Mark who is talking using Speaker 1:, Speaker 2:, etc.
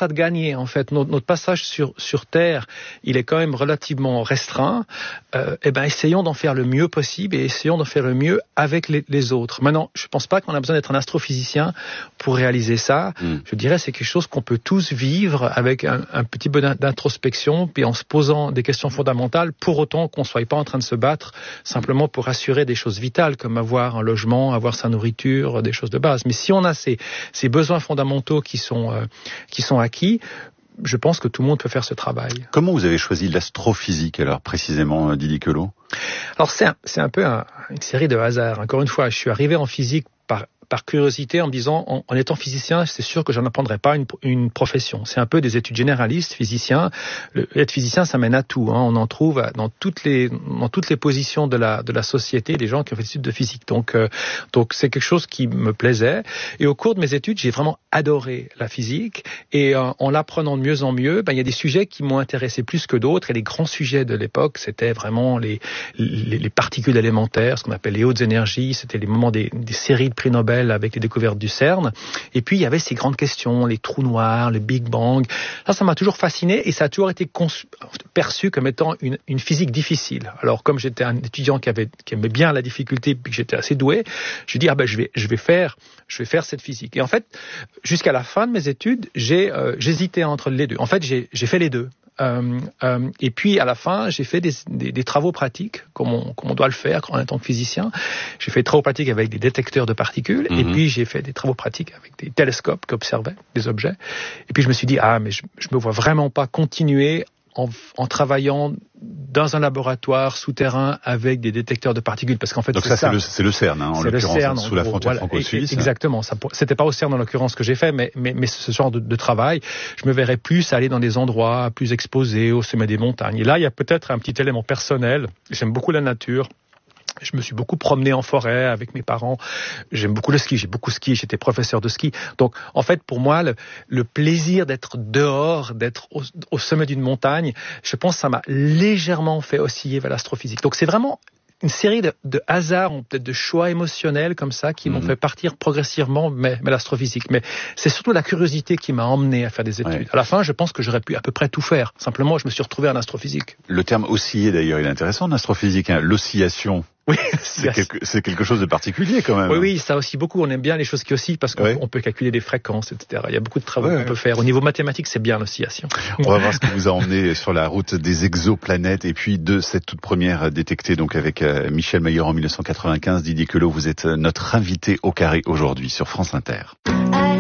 Speaker 1: a de gagner, en fait. Notre passage sur Terre, il est quand même relativement restreint. Essayons d'en faire le mieux possible et essayons d'en faire le mieux avec les autres. Maintenant, je pense pas qu'on a besoin d'être un astrophysicien pour réaliser ça. Je dirais c'est quelque chose qu'on peut tous vivre avec un petit peu d'introspection, puis en se posant des questions fondamentales, pour autant qu'on soit pas en train de se battre simplement pour assurer des choses vitales, comme avoir un logement, avoir sa nourriture, des choses de base. Mais si on a ces besoins fondamentaux qui sont acquis, je pense que tout le monde peut faire ce travail.
Speaker 2: Comment vous avez choisi l'astrophysique, alors, précisément, Didier Queloz ?
Speaker 1: Alors, c'est un peu une série de hasards. Encore une fois, je suis arrivé en physique par curiosité en me disant, en étant physicien, c'est sûr que je n'apprendrai pas une profession. C'est un peu des études généralistes, physicien. Être physicien, ça mène à tout. On en trouve dans toutes les positions de la société, des gens qui ont fait des études de physique. Donc c'est quelque chose qui me plaisait. Et au cours de mes études, j'ai vraiment adoré la physique. Et en l'apprenant de mieux en mieux, il y a des sujets qui m'ont intéressé plus que d'autres. Et les grands sujets de l'époque, c'était vraiment les particules élémentaires, ce qu'on appelle les hautes énergies. C'était les moments des séries de prix Nobel avec les découvertes du CERN. Et puis, il y avait ces grandes questions, les trous noirs, le Big Bang. Ça m'a toujours fasciné et ça a toujours été perçu comme étant une physique difficile. Alors, comme j'étais un étudiant qui aimait bien la difficulté puis que j'étais assez doué, je dis, je vais faire cette physique. Et en fait, jusqu'à la fin de mes études, j'hésitais entre les deux. En fait, j'ai fait les deux. Et puis à la fin, j'ai fait des travaux pratiques, comme on doit le faire en étant physicien. J'ai fait des travaux pratiques avec des détecteurs de particules, et puis j'ai fait des travaux pratiques avec des télescopes qui observaient des objets. Et puis je me suis dit, mais je me vois vraiment pas continuer en travaillant dans un laboratoire souterrain avec des détecteurs de particules, parce qu'en fait
Speaker 2: donc c'est le CERN, en l'occurrence, sous la frontière franco-suisse.
Speaker 1: Exactement. C'était pas au CERN en l'occurrence que j'ai fait, mais ce genre de travail, je me verrais plus aller dans des endroits plus exposés, au sommet des montagnes. Et là, il y a peut-être un petit élément personnel. J'aime beaucoup la nature. Je me suis beaucoup promené en forêt avec mes parents. J'aime beaucoup le ski. J'ai beaucoup skié. J'étais professeur de ski. Donc, en fait, pour moi, le plaisir d'être dehors, d'être au sommet d'une montagne, je pense que ça m'a légèrement fait osciller vers l'astrophysique. Donc, c'est vraiment une série de hasards, peut-être de choix émotionnels comme ça, qui m'ont fait partir progressivement vers l'astrophysique. Mais c'est surtout la curiosité qui m'a emmené à faire des études. Ouais. À la fin, je pense que j'aurais pu à peu près tout faire. Simplement, je me suis retrouvé en astrophysique.
Speaker 2: Le terme osciller, d'ailleurs, il est intéressant en astrophysique. L'oscillation. Oui, c'est quelque chose de particulier quand même.
Speaker 1: Oui, ça aussi beaucoup. On aime bien les choses qui oscillent parce qu'on peut calculer des fréquences, etc. Il y a beaucoup de travaux qu'on peut faire. Au niveau mathématique, c'est bien l'oscillation.
Speaker 2: On va voir ce qui vous a emmené sur la route des exoplanètes et puis de cette toute première détectée donc avec Michel Mayor en 1995. Didier Queloz, vous êtes notre invité au carré aujourd'hui sur France Inter.